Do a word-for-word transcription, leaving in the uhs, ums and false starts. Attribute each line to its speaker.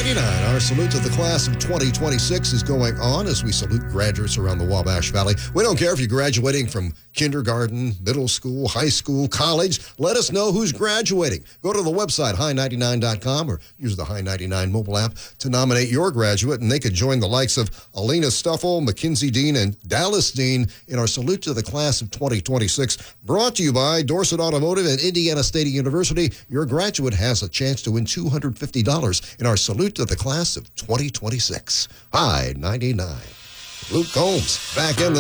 Speaker 1: ninety-nine, our salute to the class of twenty twenty-six is going on as we salute graduates around the Wabash Valley. We don't care if you're graduating from kindergarten, middle school, high school, college. Let us know who's graduating. Go to the website, high ninety-nine dot com, or use the High ninety-nine mobile app to nominate your graduate, and they could join the likes of Alina Stuffle, Mackenzie Dean, and Dallas Dean in our salute to the class of twenty twenty-six. Brought to you by Dorset Automotive and Indiana State University. Your graduate has a chance to win two hundred fifty dollars in our salute to the class of twenty twenty-six. High ninety-nine. Luke Combs back in the